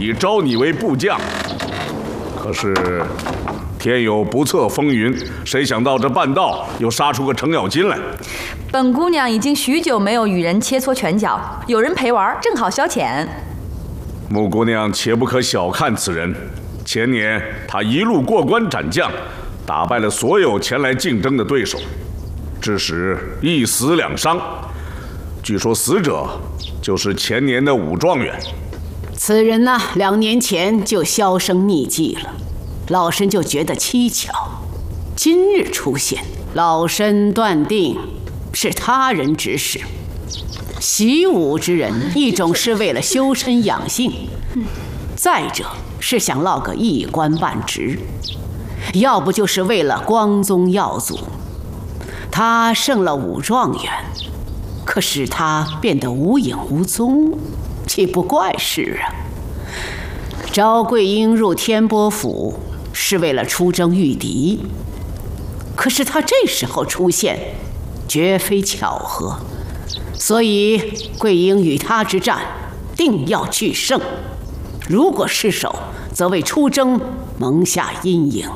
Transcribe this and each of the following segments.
已招你为部将。可是天有不测风云，谁想到这半道又杀出个程咬金来。 本姑娘已经许久没有与人切磋拳脚，有人陪玩，正好消遣。 穆姑娘切不可小看此人。前年她一路过关斩将，打败了所有前来竞争的对手，致使一死两伤。据说死者就是前年的武状元。 此人呢，2年前就销声匿迹了，老身就觉得蹊跷。今日出现，老身断定是他人指使。习武之人，一种是为了修身养性，再者是想落个一官半职，要不就是为了光宗耀祖。他胜了武状元，可使他变得无影无踪，岂不怪事啊？招桂英入天波府是为了出征御敌，可是他这时候出现，绝非巧合。所以桂英与他之战，定要取胜。如果失手，则为出征蒙下阴影。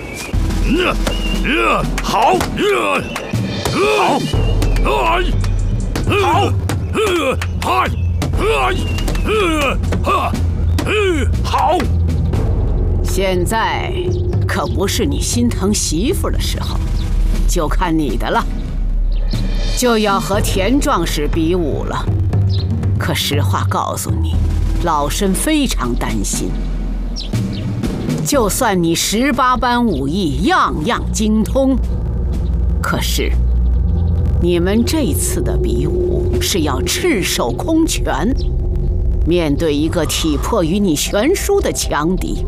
好，好， 现在可不是你心疼媳妇的时候，就看你的了。就要和田壮士比武了，可实话告诉你，老身非常担心。就算你18般武艺样样精通，可是你们这次的比武是要赤手空拳，面对一个体魄与你悬殊的强敌。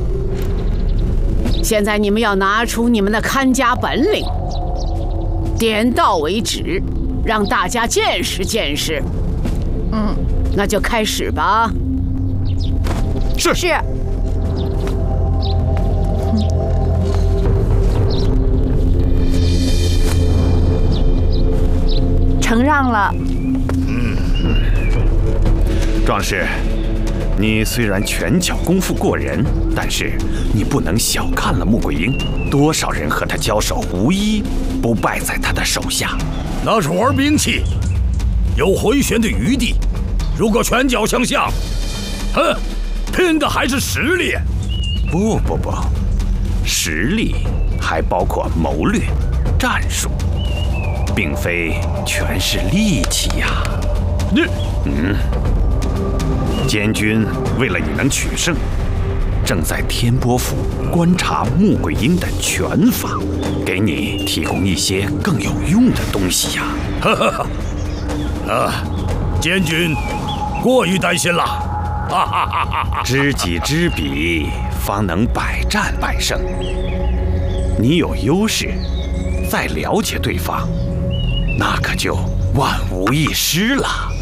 现在你们要拿出你们的看家本领，点到为止，让大家见识见识。那就开始吧。 是。承让了。 壮士，你虽然拳脚功夫过人，但是你不能小看了穆桂英。多少人和他交手，无一不败在他的手下。 那是玩兵器，有回旋的余地。如果拳脚相向，拼的还是实力。 不，实力还包括谋略、战术，并非全是力气呀。监军为了你能取胜，正在天波府观察穆桂英的拳法，给你提供一些更有用的东西呀。 监军过于担心了。 知己知彼，方能百战百胜。你有优势，再了解对方，那可就万无一失了。